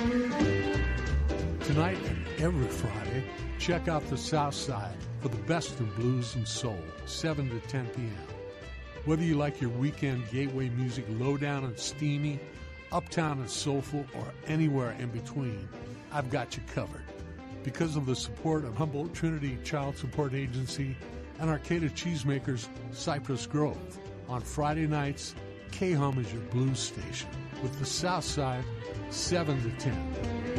Tonight and every Friday, check out the South Side for the best of blues and soul, 7 to 10 p.m. Whether you like your weekend gateway music low-down and steamy, uptown and soulful, or anywhere in between, I've got you covered. Because of the support of Humboldt Trinity Child Support Agency and Arcata Cheesemakers Cypress Grove, on Friday nights, K-Hum is your blues station with the South Side, 7 to 10.